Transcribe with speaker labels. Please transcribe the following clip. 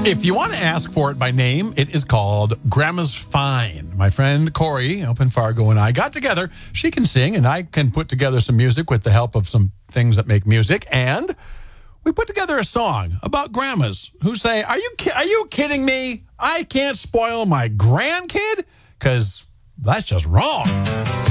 Speaker 1: If you want to ask for it by name, it is called Grandma's Fine. My friend Corey up in Fargo and I got together. She can sing, and I can put together some music with the help of some things that make music. And we put together a song about grandmas who say, are you kidding me? I can't spoil my grandkid? Because that's just wrong.